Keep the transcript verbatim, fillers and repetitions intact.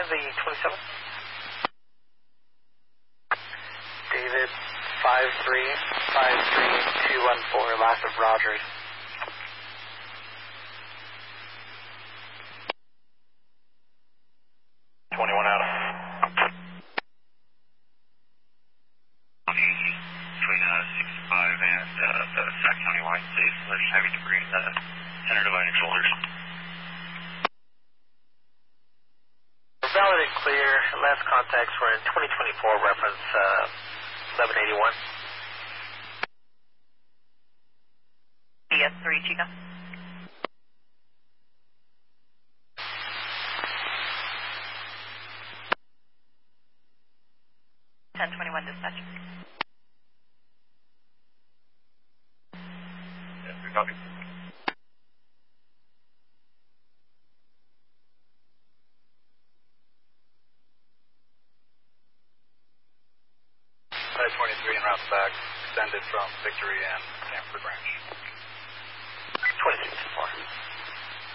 five, the twenty-seven. David, five three, five three two one four, last of Rogers. twenty-one out. Between uh, six five and uh, the Sac County line, safe. There's heavy debris in the center dividing shoulders. Valid and clear. Last contacts were in twenty twenty-four, reference uh, eleven eighty-one. D S three, Chica. ten twenty-one dispatch. Yes, we copy. five twenty-three and route back, extended from Victory and Sanford Branch. twenty-six four.